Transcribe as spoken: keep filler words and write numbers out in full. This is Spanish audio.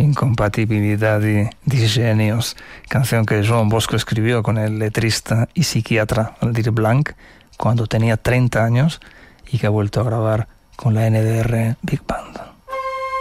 Incompatibilidad de, de genios, canción que Joan Bosco escribió con el letrista y psiquiatra Aldir Blanc cuando tenía treinta años y que ha vuelto a grabar con la N D R Big Band.